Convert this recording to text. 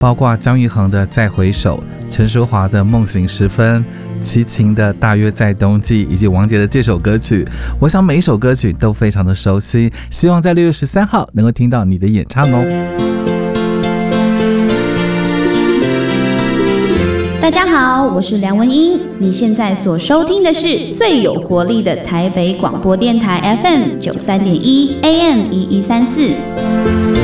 包括姜育恒的《再回首》、陈淑桦的《梦醒时分》、齐秦的《大约在冬季》，以及王杰的这首歌曲。我想每一首歌曲都非常的熟悉，希望在6月13号能够听到你的演唱哦。 大家好，我是梁文音，你现在所收听的是最有活力的台北广播电台 FM 93.1 AM 1134。